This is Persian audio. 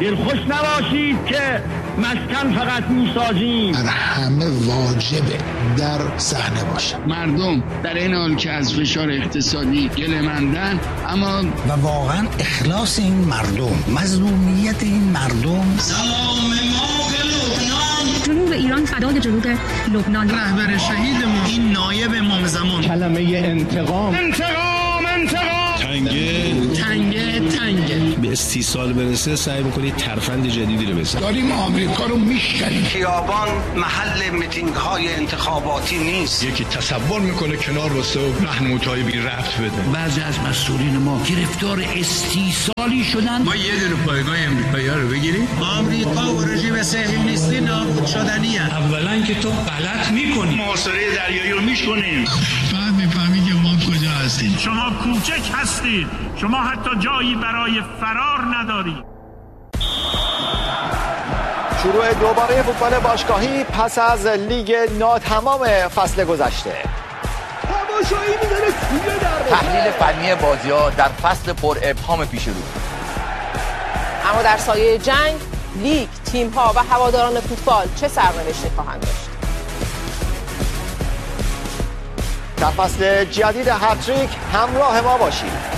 دلخوش نباشید که مسکن فقط میسازیم. در همه واجبه در صحنه باشه. مردم در این حال که از فشار اقتصادی گله‌مندن، اما و واقعا اخلاص این مردم، مظلومیت این مردم. سلام ما به لبنان. جنوب ایران فدای جنوب لبنان. رهبر شهیدمون این نایب امام زمان. کلمه انتقام تنگه به استیصال برسه سعی می‌کنید ترفند جدیدی رو بزنید. داریم آمریکا رو میشکنیم. خیابان محل میتینگ های انتخاباتی نیست. یکی تصور میکنه کنار واسه راهنمایی بی رفت بده. بعضی از مسئولین ما گرفتار استیصالی شدن. ما یه دونه پایگاه امریکایی‌ها رو بگیریم. آمریکا و رژیم صهیونیستی نابود شدنی هست. اولا که تو غلط میکنی. محاصره دریایی رو میشکنیم. بعد میفهمی که ما کجا هستیم. شما کوچک هستید. شما حتی جایی برای فرار ندارید. شروع دوباره فوتبال باشگاهی پس از لیگ ناتمام فصل گذشته. تماشایی می‌داره توی در تحلیل فنی بازی‌ها در فصل پر ابهام پیش رو. اما در سایه جنگ، لیگ، تیم‌ها و هواداران فوتبال چه سرنوشتی خواهند داشت؟ در فصل جدید هتریک همراه ما باشید.